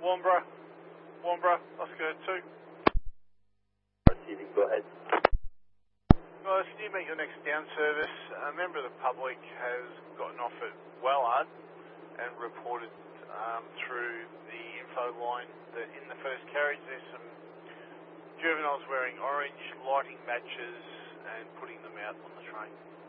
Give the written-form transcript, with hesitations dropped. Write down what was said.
Warnbro, Oscar 2. Go ahead. Guys, can you make your next down service? A member of the public has gotten off at Wellard and reported through the info line that in the first carriage there's some juveniles wearing orange lighting matches and putting them out on the train.